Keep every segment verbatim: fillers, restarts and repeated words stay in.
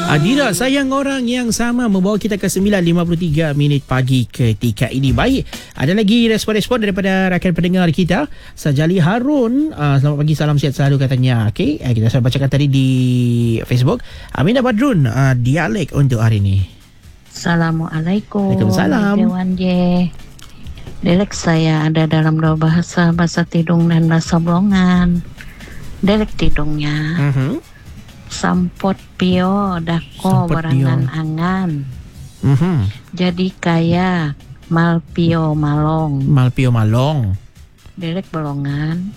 Adira, sayang orang yang sama membawa kita ke sembilan lima puluh tiga minit pagi ketika ini. Baik, ada lagi respon-respon daripada rakan pendengar kita. Sajali Harun, uh, selamat pagi, salam sihat selalu katanya. Okey, uh, kita sudah bacakan tadi di Facebook. Aminah Badrun, uh, dialek untuk hari ini. Assalamualaikum. Waalaikumsalam. Dewan J. Dialek saya ada dalam dua bahasa, bahasa Tidung dan bahasa Blongan. Dialek Tidungnya. Uh-huh. Sampot pio dako barangan angan. Uh-huh. Jadi kaya mal pio malong. Mal pio malong. Dialek Bolongan.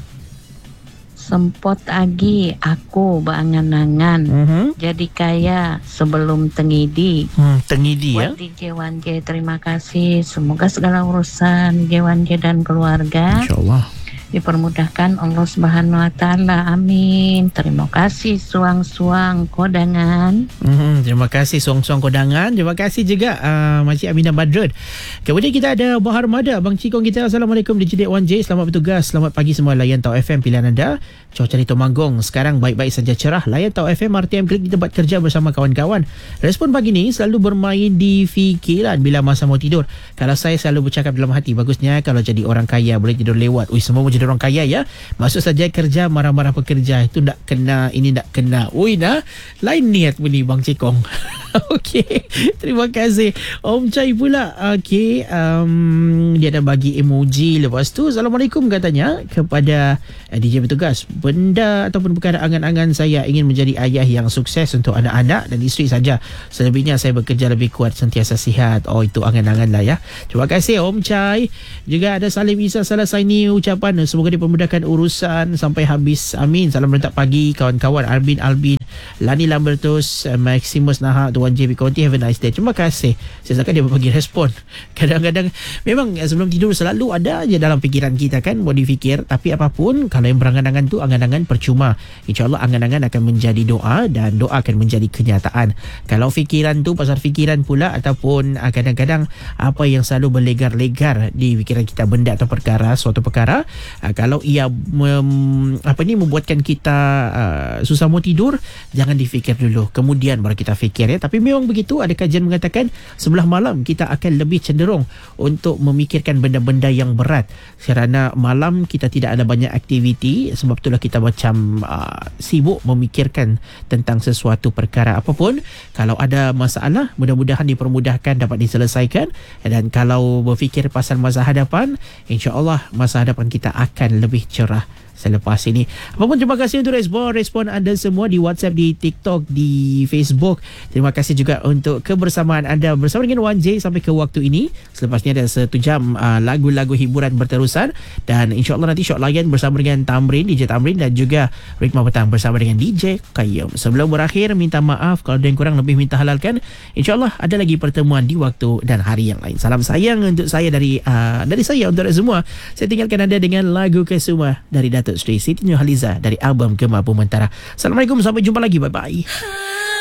Sempot agi aku baangan-angan. Uh-huh. Jadi kaya sebelum tengidi. Hmm, tengidi ya. Buat D J Wan J, terima kasih. Semoga segala urusan D J Wan J dan keluarga InsyaAllah dipermudahkan Allah Subhanahu Wa Taala. Amin. Terima kasih suang-suang kodangan. Hmm, terima kasih suang-suang kodangan. Terima kasih juga uh, Makcik Aminah Badrun. Kemudian kita ada Bahar Mada, Bang Cikong kita. Assalamualaikum D J Wan J. Selamat bertugas. Selamat pagi semua. Layan Tau F M pilihan anda. Cuaca di Temanggung sekarang baik-baik saja, cerah. Layan Tau F M R T M Klik di tempat kerja bersama kawan-kawan. Respon pagi ni selalu bermain di fikiran bila masa mau tidur. Kalau saya selalu bercakap dalam hati, bagusnya kalau jadi orang kaya boleh tidur lewat. Ui, semua mau jadi orang kaya ya. Masuk saja kerja marah-marah pekerja. Itu tak kena, ini tak kena. Ui dah, lain niat bunyi Bang Cikong. Okey, terima kasih. Om Chai pula. Okey, um, dia ada bagi emoji. Lepas tu Assalamualaikum katanya kepada uh, D J bertugas. Benda ataupun perkara angan-angan saya ingin menjadi ayah yang sukses untuk anak-anak dan isteri saja. Selebihnya saya bekerja lebih kuat, sentiasa sihat. Oh, itu angan-angan lah ya. Terima kasih Om Chai. Juga ada Salim Isa Salasai ni ucapan semoga dipermudahkan urusan sampai habis. Amin. Salam berentak pagi kawan-kawan. Arbin Albin, Lani Lambertus, Maximus Nahak, Tuan J B Conti. Have a nice day. Terima kasih. Saya cakap dia berbagi respon. Kadang-kadang memang sebelum tidur selalu ada je dalam fikiran kita kan, buat difikir. Tapi apapun, kalau yang berangan-angan tu angan-angan percuma. InsyaAllah angan-angan akan menjadi doa dan doa akan menjadi kenyataan. Kalau fikiran tu pasal fikiran pula, ataupun uh, kadang-kadang apa yang selalu berlegar-legar di fikiran kita, benda atau perkara, suatu perkara, uh, kalau ia mem, apa ni membuatkan kita uh, susah mau tidur, jangan difikir dulu, kemudian baru kita fikir ya. Tapi memang begitu, ada kajian mengatakan sebelah malam kita akan lebih cenderung untuk memikirkan benda-benda yang berat kerana malam kita tidak ada banyak aktiviti. Sebab itulah kita macam uh, sibuk memikirkan tentang sesuatu perkara apapun. Kalau ada masalah, mudah-mudahan dipermudahkan, dapat diselesaikan. Dan kalau berfikir pasal masa hadapan, insya-Allah masa hadapan kita akan lebih cerah selepas ini. Apapun, terima kasih untuk respon-respon anda semua di WhatsApp, di TikTok, di Facebook. Terima kasih juga untuk kebersamaan anda bersama dengan Wan J sampai ke waktu ini. Selepasnya ada satu jam uh, lagu-lagu hiburan berterusan. Dan insyaAllah nanti Syok Layan bersama dengan Tamrin, D J Tamrin, dan juga Rikmah Petang bersama dengan D J Qayyum. Sebelum berakhir, minta maaf kalau ada yang kurang lebih minta halalkan. InsyaAllah ada lagi pertemuan di waktu dan hari yang lain. Salam sayang untuk saya dari uh, dari saya untuk anda semua. Saya tinggalkan anda dengan lagu Kesuma dari Datuk Sri Siti Nurhaliza dari album Gemar Bumentara. Assalamualaikum, sampai jumpa lagi. Bye-bye.